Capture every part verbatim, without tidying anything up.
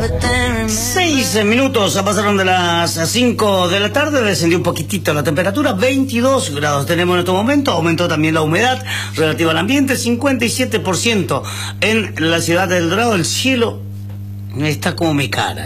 Seis minutos pasaron de las cinco de la tarde, descendió un poquitito la temperatura, veintidós grados tenemos en este momento, aumentó también la humedad relativa al ambiente, cincuenta y siete por ciento en la ciudad de El Dorado. El cielo está como mi cara,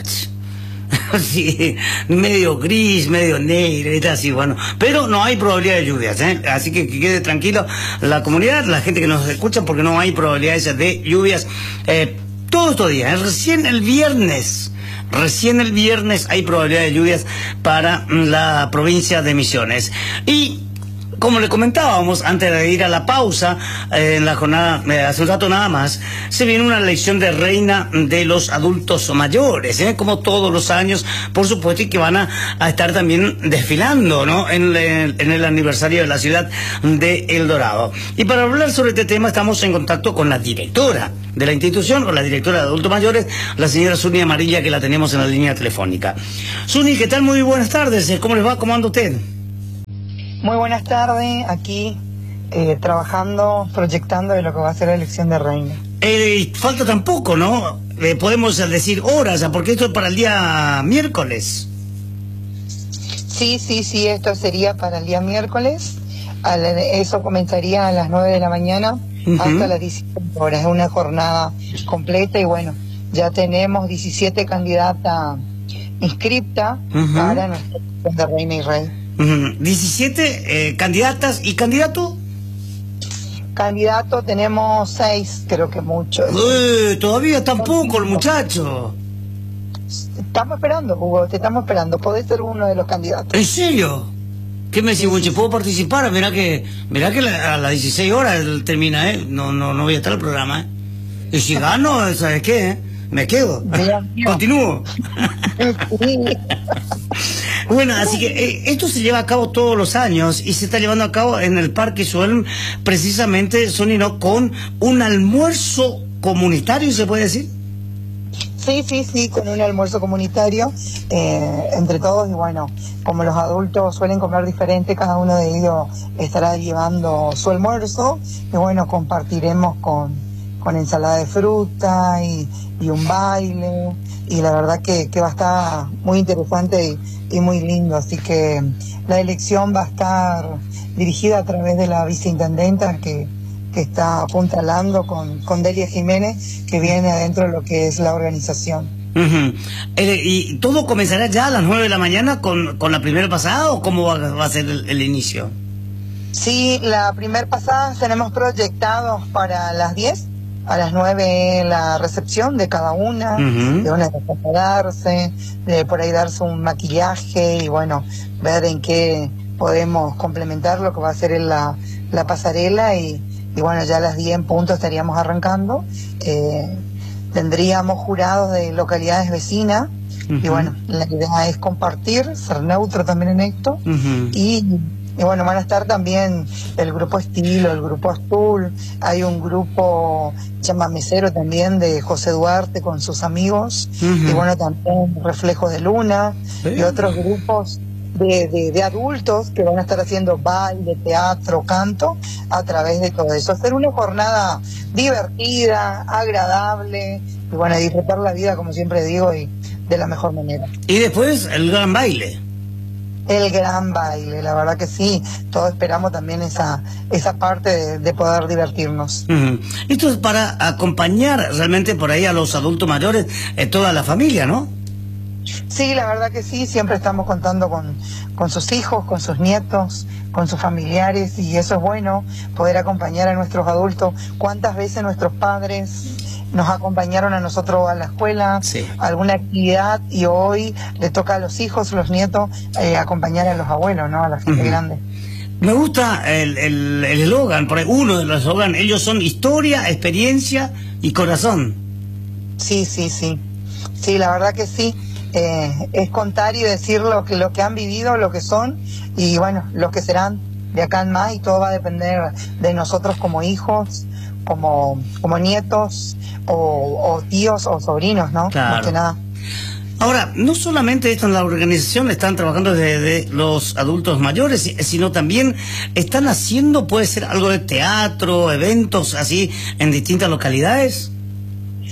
sí, medio gris, medio negro, está así, bueno, pero no hay probabilidad de lluvias, ¿eh? Así que, que quede tranquilo la comunidad, la gente que nos escucha, porque no hay probabilidades de lluvias eh, todos estos días. Recién el viernes Recién el viernes hay probabilidad de lluvias para la provincia de Misiones. Y como le comentábamos antes de ir a la pausa, eh, en la jornada, eh, hace un rato nada más, se viene una elección de reina de los adultos mayores, ¿eh? Como todos los años, por supuesto, y que van a, a estar también desfilando, ¿no? En el, en el aniversario de la ciudad de El Dorado. Y para hablar sobre este tema estamos en contacto con la directora de la institución, o la directora de adultos mayores, la señora Zuni Amarilla, que la tenemos en la línea telefónica. Zuni, ¿qué tal? Muy buenas tardes. ¿Cómo les va? ¿Cómo anda usted? Muy buenas tardes, aquí eh, trabajando, proyectando de lo que va a ser la elección de reina. Eh, falta tampoco, ¿no? Eh, podemos decir horas, porque esto es para el día miércoles. Sí, sí, sí, esto sería para el día miércoles. A la, eso comenzaría a las nueve de la mañana uh-huh. hasta las diecisiete horas. Es una jornada completa y bueno, ya tenemos diecisiete candidatas inscriptas uh-huh. para nuestra elección de reina y rey. Uh-huh. diecisiete eh, candidatas y candidato. Candidato tenemos seis, creo que muchos. Eh, todavía tampoco el muchacho. Estamos esperando, Hugo, te estamos esperando. Podés ser uno de los candidatos. ¿En serio? ¿Qué me decís, sí, ¿puedo participar? Mirá que, mirá que a las dieciséis horas termina, ¿eh? No, no, no voy a estar el programa, ¿eh? Y si gano, ¿sabes qué? Eh? Me quedo. Bien, continúo. Sí. Bueno, así que eh, esto se lleva a cabo todos los años y se está llevando a cabo en el Parque Suel, precisamente, Sonino, con un almuerzo comunitario, ¿se puede decir? Sí, sí, sí, con un almuerzo comunitario eh, entre todos y bueno, como los adultos suelen comer diferente, cada uno de ellos estará llevando su almuerzo y bueno, compartiremos con, con ensalada de fruta y, y un baile y la verdad que, que va a estar muy interesante y, y muy lindo, así que la elección va a estar dirigida a través de la viceintendenta que que está apuntalando con, con Delia Jiménez, que viene adentro de lo que es la organización. Uh-huh. eh, ¿Y todo comenzará ya a las nueve de la mañana con, con la primera pasada o cómo va, va a ser el, el inicio? Sí, la primera pasada tenemos proyectados para las diez, a las nueve la recepción de cada una, uh-huh. de una de prepararse, de por ahí darse un maquillaje y bueno, ver en qué podemos complementar lo que va a ser en la, la pasarela y Y bueno, ya a las diez en punto estaríamos arrancando. Eh, tendríamos jurados de localidades vecinas. Uh-huh. Y bueno, la idea es compartir, ser neutro también en esto. Uh-huh. y, y bueno, van a estar también el grupo Estilo, el grupo Azul. Hay un grupo chamamecero también de José Duarte con sus amigos. Uh-huh. Y bueno, también Reflejo de Luna. ¿Sí? Y otros grupos De, de, de adultos que van a estar haciendo baile, teatro, canto a través de todo eso. Hacer una jornada divertida, agradable y bueno, disfrutar la vida como siempre digo y de la mejor manera. Y después el gran baile. El gran baile, la verdad que sí, todos esperamos también esa esa parte de, de poder divertirnos. Uh-huh. Esto es para acompañar realmente por ahí a los adultos mayores, eh, toda la familia, ¿no? Sí, la verdad que sí, siempre estamos contando con, con sus hijos, con sus nietos, con sus familiares y eso es bueno, poder acompañar a nuestros adultos. ¿Cuántas veces nuestros padres nos acompañaron a nosotros a la escuela, sí. a alguna actividad y hoy le toca a los hijos, los nietos, eh, acompañar a los abuelos, ¿no? A la gente uh-huh. grande. Me gusta el eslogan, el, el uno de los eslogans, ellos son historia, experiencia y corazón. Sí, sí, sí, sí, la verdad que sí. Eh, es contar y decir lo que, lo que han vivido, lo que son y bueno, lo que serán de acá en más y todo va a depender de nosotros como hijos, como, como nietos o, o tíos o sobrinos, ¿no? Claro. Más que nada. Ahora, no solamente esto en la organización están trabajando desde los adultos mayores, sino también están haciendo, puede ser algo de teatro, eventos así en distintas localidades.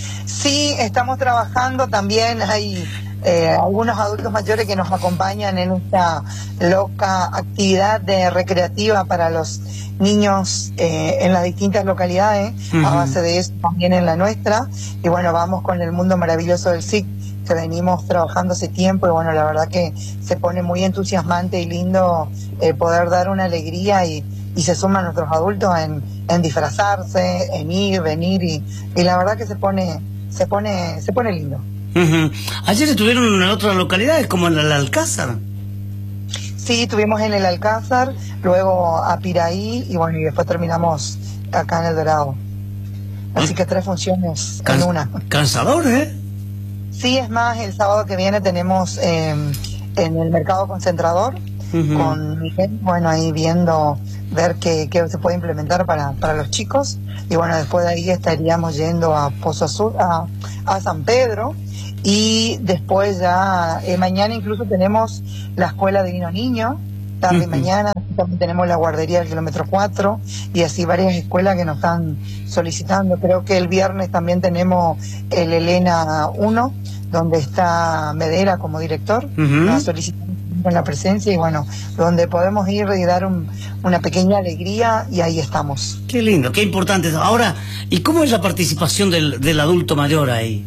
Sí, estamos trabajando también, hay eh, algunos adultos mayores que nos acompañan en esta loca actividad de recreativa para los niños eh, en las distintas localidades, uh-huh. a base de eso también en la nuestra, y bueno, vamos con el mundo maravilloso del S I C, que venimos trabajando hace tiempo, y bueno, la verdad que se pone muy entusiasmante y lindo eh, poder dar una alegría, y, y se suman nuestros adultos en, en disfrazarse, en ir, venir, y, y la verdad que se pone, se pone, se pone lindo. Uh-huh. Ayer estuvieron en otras localidades, como en el Alcázar. Sí, estuvimos en el Alcázar, luego a Piraí, y bueno, y después terminamos acá en El Dorado. Así que tres funciones Can en una. Cansador, ¿eh? Sí, es más, el sábado que viene tenemos eh, en el Mercado Concentrador, uh-huh. con Miguel, bueno, ahí viendo, ver qué, qué se puede implementar para, para los chicos, y bueno, después de ahí estaríamos yendo a Pozo Azul, a, a San Pedro, y después ya, eh, mañana incluso tenemos la Escuela Divino Niño, tarde uh-huh. y mañana, también tenemos la guardería del kilómetro cuatro, y así varias escuelas que nos están solicitando. Creo que el viernes también tenemos el Elena uno, donde está Medera como director, uh-huh. nos solicitan con la presencia, y bueno, donde podemos ir y dar un, una pequeña alegría, y ahí estamos. Qué lindo, qué importante. Ahora, ¿y cómo es la participación del, del adulto mayor ahí?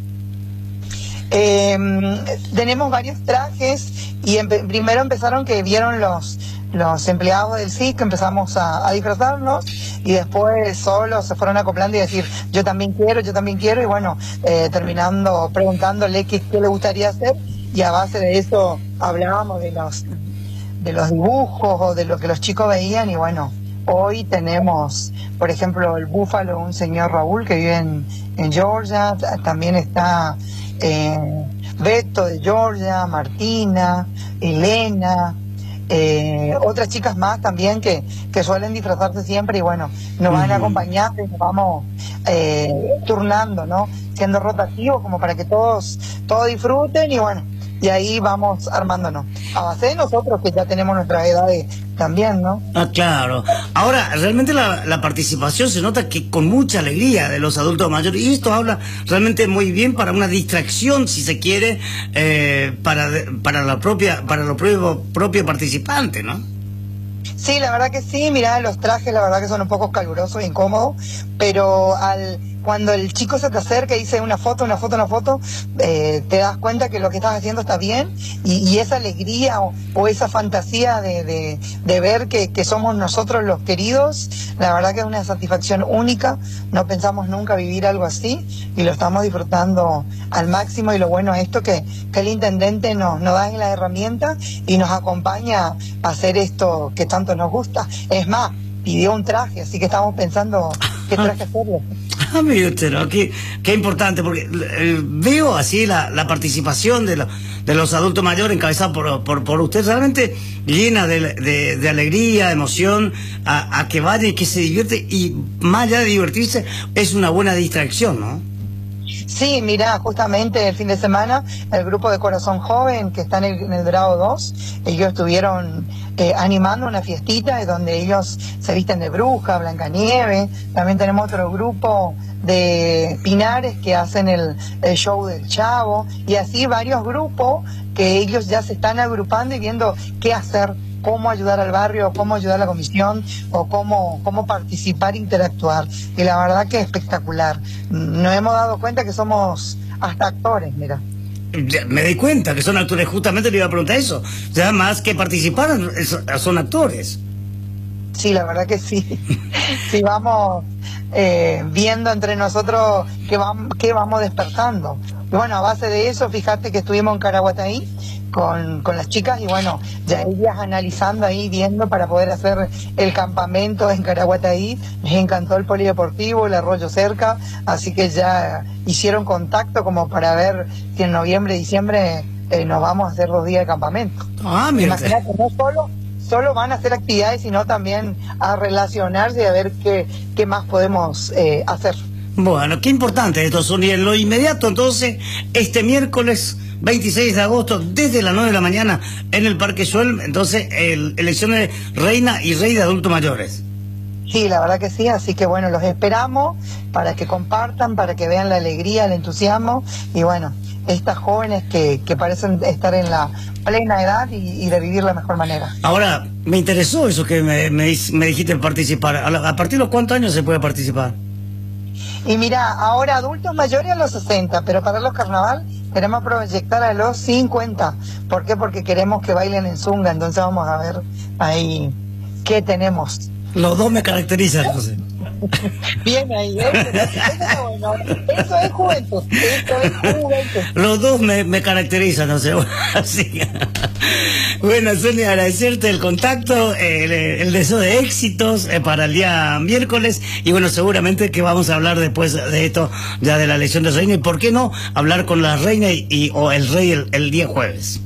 Eh, tenemos varios trajes, y empe primero empezaron que vieron los los empleados del S I C, que empezamos a, a disfrazarnos, y después solos se fueron acoplando y decir, yo también quiero, yo también quiero, y bueno, eh, terminando preguntándole qué, qué le gustaría hacer, y a base de eso hablábamos de los de los dibujos o de lo que los chicos veían, y bueno, hoy tenemos, por ejemplo, el Búfalo, un señor Raúl que vive en, en Georgia, también está eh, Beto de Georgia, Martina, Elena, eh, otras chicas más también que, que suelen disfrazarse siempre, y bueno, nos van acompañando y nos vamos eh, turnando, ¿no? Siendo rotativos como para que todos, todos disfruten, y bueno, y ahí vamos armándonos. A base de nosotros que ya tenemos nuestras edades también, ¿no? Ah, claro. Ahora, realmente la, la participación se nota que con mucha alegría de los adultos mayores, y esto habla realmente muy bien para una distracción, si se quiere, eh, para, para la propia, para los propio, propio participante, ¿no? Sí, la verdad que sí. Mirá, los trajes la verdad que son un poco calurosos e incómodos, pero al cuando el chico se te acerca y dice una foto, una foto, una foto, eh, te das cuenta que lo que estás haciendo está bien, y, y esa alegría o, o esa fantasía de, de, de ver que, que somos nosotros los queridos, la verdad que es una satisfacción única. No pensamos nunca vivir algo así, y lo estamos disfrutando al máximo, y lo bueno es esto, que, que el intendente nos, nos da las herramientas y nos acompaña a hacer esto que tanto nos gusta. Es más, pidió un traje, así que estamos pensando qué traje hacerle. Ah, mire usted, ¿no? Qué, qué importante, porque eh, veo así la, la participación de, la, de los adultos mayores encabezada por, por, por usted, realmente llena de, de, de alegría, de emoción, a, a que vaya y que se divierte, y más allá de divertirse, es una buena distracción, ¿no? Sí, mira, justamente el fin de semana el grupo de Corazón Joven, que está en el, en el Dorado dos, ellos estuvieron eh, animando una fiestita donde ellos se visten de bruja, Blancanieves. También tenemos otro grupo de Pinares que hacen el, el show del Chavo, y así varios grupos que ellos ya se están agrupando y viendo qué hacer, cómo ayudar al barrio, cómo ayudar a la comisión, o cómo, cómo participar, interactuar. Y la verdad que es espectacular. Nos hemos dado cuenta que somos hasta actores, mira. Me di cuenta que son actores, justamente le iba a preguntar eso. O sea, más que participar, son actores. Sí, la verdad que sí. Sí, vamos eh, viendo entre nosotros qué vamos, qué vamos despertando. Y bueno, a base de eso, fíjate que estuvimos en Caraguataí con, con las chicas, y bueno, ya ellas analizando ahí, viendo para poder hacer el campamento en Caraguataí. Les encantó el polideportivo, el arroyo cerca, así que ya hicieron contacto como para ver si en noviembre, diciembre eh, nos vamos a hacer dos días de campamento. Ah, mira. Imagínate, no solo, solo van a hacer actividades, sino también a relacionarse y a ver qué, qué más podemos eh, hacer. Bueno, qué importante esto, Sonia. En lo inmediato, entonces, este miércoles veintiséis de agosto, desde las nueve de la mañana, en el Parque Suel, entonces, el, elecciones de reina y rey de adultos mayores. Sí, la verdad que sí, así que bueno, los esperamos para que compartan, para que vean la alegría, el entusiasmo y bueno, estas jóvenes que, que parecen estar en la plena edad y, y de vivir la mejor manera. Ahora, me interesó eso que me, me, me dijiste participar. ¿A partir de los cuántos años se puede participar? Y mira, ahora adultos mayores a los sesenta, pero para los carnaval queremos proyectar a los cincuenta. ¿Por qué? Porque queremos que bailen en zunga, entonces vamos a ver ahí qué tenemos. Los dos me caracterizan, José. Bien ahí, ¿eh? Eso es bueno. Eso es juventud. Eso es juventud. Los dos me, me caracterizan, no sé. Así. Bueno, Sonia, agradecerte el contacto, el, el deseo de éxitos eh, para el día miércoles. Y bueno, seguramente que vamos a hablar después de esto, ya de la elección de reina. Y por qué no hablar con la reina y, y o el rey el, el día jueves.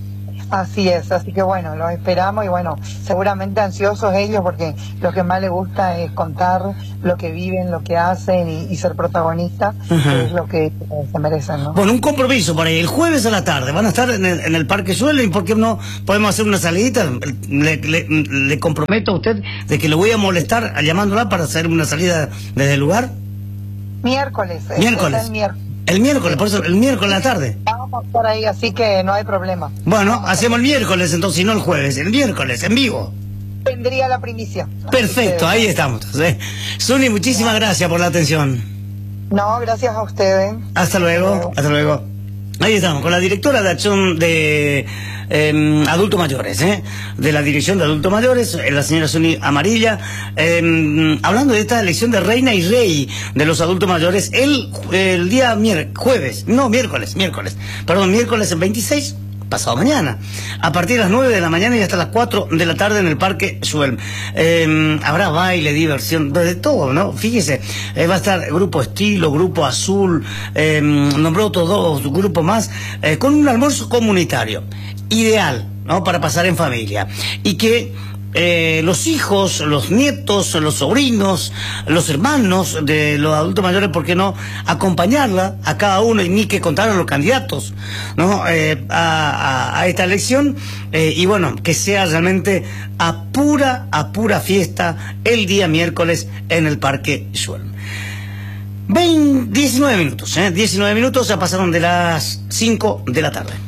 Así es, así que bueno, los esperamos y bueno, seguramente ansiosos ellos porque lo que más les gusta es contar lo que viven, lo que hacen y, y ser protagonistas, que es lo que eh, se merecen, ¿no? Bueno, un compromiso por ahí, el jueves a la tarde, van a estar en el, en el Parque Suelo y ¿por qué no podemos hacer una salidita? Le, le, le comprometo a usted de que le voy a molestar llamándola para hacer una salida desde el lugar. Miércoles. Miércoles. Es el miércoles. El miércoles, por eso, el miércoles en la tarde. Vamos por ahí, así que no hay problema. Bueno, hacemos el miércoles entonces, y no el jueves, el miércoles, en vivo. Tendría la primicia. Perfecto, ahí estamos. ¿eh? Suni, muchísimas gracias por la atención. No, gracias a ustedes. Hasta luego, hasta luego. Ahí estamos, con la directora de acción de eh, adultos mayores, ¿eh? de la dirección de adultos mayores, la señora Suni Amarilla, eh, hablando de esta elección de reina y rey de los adultos mayores el, el día mier jueves, no, miércoles, miércoles, perdón, miércoles el veintiséis, pasado mañana, a partir de las nueve de la mañana y hasta las cuatro de la tarde en el Parque Suel. Eh, habrá baile, diversión, de todo, ¿no? Fíjese, eh, va a estar Grupo Estilo, Grupo Azul, eh, nombró otros dos grupos más, eh, con un almuerzo comunitario, ideal, ¿no? Para pasar en familia. Y que Eh, los hijos, los nietos, los sobrinos, los hermanos de los adultos mayores, ¿por qué no acompañarla a cada uno y ni que contaran los candidatos, ¿no? Eh, a, a, a esta elección eh, y bueno, que sea realmente a pura, a pura fiesta el día miércoles en el Parque Suel. diecinueve minutos, ¿eh? diecinueve minutos, ya pasaron de las cinco de la tarde.